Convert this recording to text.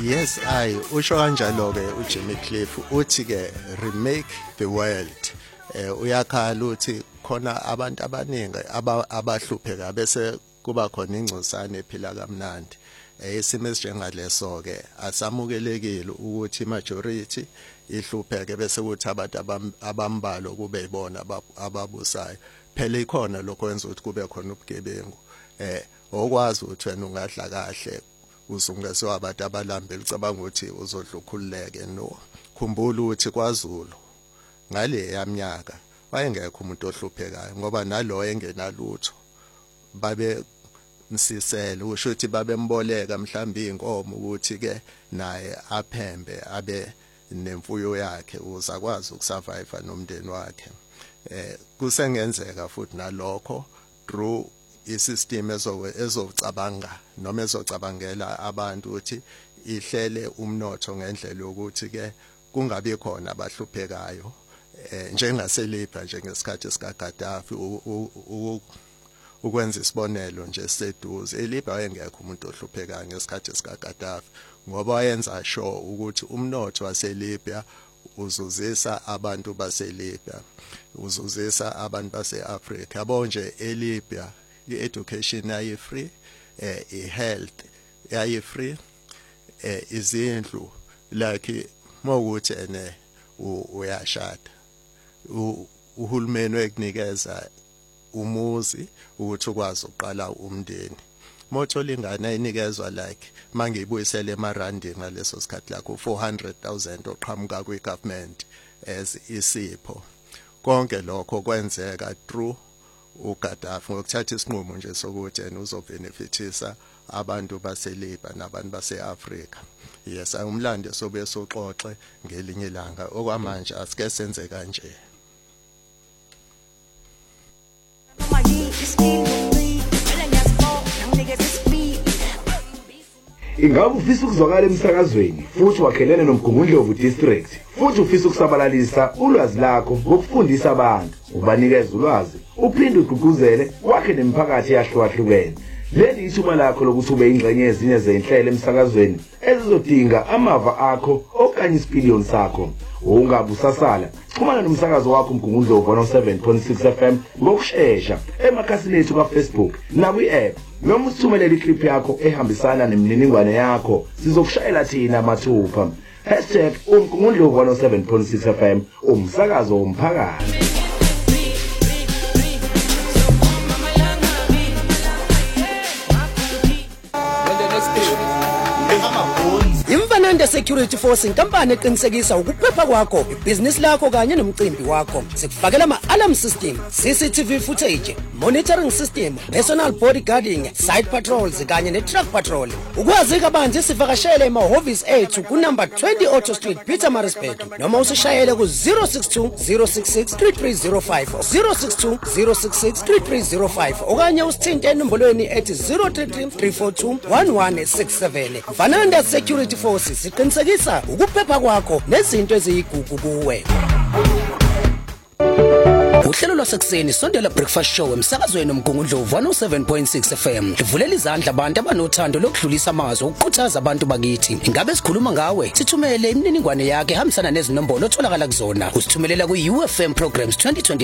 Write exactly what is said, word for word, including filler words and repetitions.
Yes, I usho kanjalo ke uJimmy Cliff uthi ke remake the world. Eh uyakhala uthi khona abantu abaningi abahlupheka bese kuba khona ingcosana ephila kamnandi. Eh isimo esinjengaleso ke asamukelekile ukuthi majority ihlupheke bese kuthi abantu abambalo kube yibona ababusayo. Phela ikhona lokho kwenza ukuthi kube khona ubugebengu. Eh okwazi ukuthi wena ungadla kahle uzungezwe abantu abalambile licabanga ukuthi uzodlukhuleke no. Khumbula ukuthi kwaZulu ngale yaminyaka wayengekho umuntu ohluphekayo ngoba nalo engenalutho babe msisele usho ukuthi babemboleka mhlawumbe inkomo ukuthi ke naye aphembe abe nemfuyo yakhe uzakwazi ukusurvive nomndeni wakhe. Eh kusengenzeka futhi nalokho through isystem ezocabanga noma ezocabangela abantu ukuthi ihlele umnotho ngendlela yokuthi ke kungabi khona abahluphekayo eh njengaseLibya njengesikhathi sikaGaddafi ukwenza isibonelo nje seduze eLibya wayengekho umuntu ohluphekayo ngesikhathi sikaGaddafi ngoba wayenza sure ukuthi umnotho waseLibya uzuzisa abantu baseLibya uzuzisa abantu baseAfrika yabo nje eLibya i-education yayi free eh i-health yayi free eh izindlu like mawukuthi ene uyashada uhulumeni wekunikeza umuzi ukuthi ukwazi uqala umndeni mothola ingane ayinikezwa like mangiyibuyisele emarandi ngaleso sikhathi lakho four hundred thousand oqhamuka kwigovernment as isipho konke lokho kwenzeka through uGaddafi ngokuthatha isinqumo nje sokuthi yena uzobenefitisa abantu baseLibya nabantu baseAfrika. Yes, ayumlando sobe soxoxe ngelinye ilanga okwamanje asike senze kanje. Ingabe ufisa ukuzwakala emsakazweni futhi wakhelene nomgungundlovu district futhi ufisa ukusabalalisa ulwazi lakho ngokufundisa abantu ubanikeza ulwazi uphinde ugqugquzele wakhe nemiphakathi yahlukahlukene. Leli ithuba lakho lokuthi ube ingxenye ezinye zezinhlelo emsakazweni ezizodinga amava akho okanye isipiliyoni sakho. Ungabe usasala xhumana nomsakazo wakho umgungundlovu one oh seven point six F M ngokusheshsha emakhasini ethu kaFacebook na kwi-app noma usithumelele iclip yakho ehambisana nemininingwane yakho sizokushayela thina mathupha hashtag umgungundlovu one oh seven point six F M umsakazo womphakathi. Imfananda Security Force inkampani eqinisekisa ukuphepha kwakho ibhizinisi lakho kanye nomcimbi wakho. Sikufakela ama-alarm system, C C T V footage, monitoring system, personal bodyguarding, side patrols kanye ne-truck patrol. Ukwazi kabanzi sivakashele emahhovisi ethu kunumber twenty Auto Street Pietermaritzburg noma usishayele ku zero six two zero six six three three zero five zero six two zero six six three three zero five okanye usithinte enombolweni ethi zero three three three four two one one six seven. Mfananda Security Force siqinisekisa ukuphepha kwakho nezinto eziyigugu kuwe. Uhlelo lwasekuseni sondela breakfast show emsakazweni nomgungundlovu one oh seven point six F M livulela izandla abantu abanothando lokudlulisa amazwi ukukhuthaza abantu bakithi. Ingabe sikhuluma ngawe sithumele imininingwane yakhe ehambisana nezinombolo otholakala kuzona usithumelela ku U F M programs twenty twenty